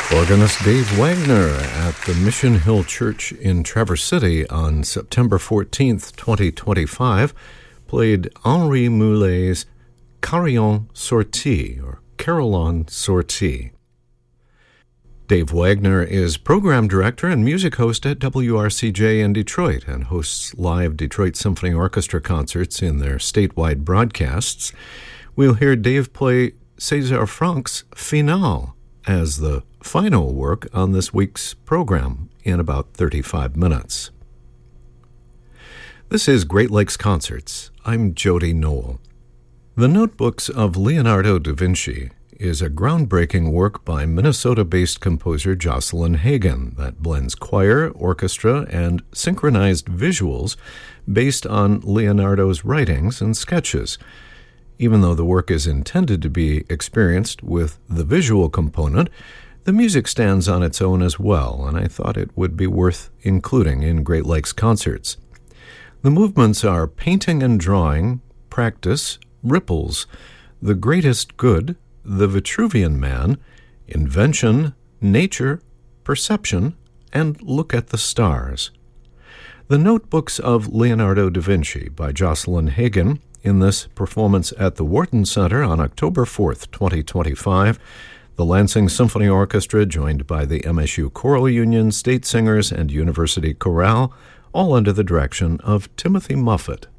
Organist Dave Wagner at the Mission Hill Church in Traverse City on September 14th, 2025, played Henri Moulet's Carillon Sortie, or Carillon Sortie. Dave Wagner is program director and music host at WRCJ in Detroit and hosts live Detroit Symphony Orchestra concerts in their statewide broadcasts. We'll hear Dave play César Franck's Finale as the final work on this week's program in about 35 minutes. This is Great Lakes Concerts. I'm Jody Knoll. The Notebooks of Leonardo da Vinci is a groundbreaking work by Minnesota-based composer Jocelyn Hagan that blends choir, orchestra, and synchronized visuals based on Leonardo's writings and sketches. Even though the work is intended to be experienced with the visual component, the music stands on its own as well, and I thought it would be worth including in Great Lakes Concerts. The movements are painting and drawing, practice, ripples, the greatest good, the Vitruvian Man, invention, nature, perception, and look at the stars. The Notebooks of Leonardo da Vinci by Jocelyn Hagan in this performance at the Wharton Center on October 4th, 2025. The Lansing Symphony Orchestra, joined by the MSU Choral Union, State Singers, and University Chorale, all under the direction of Timothy Muffet.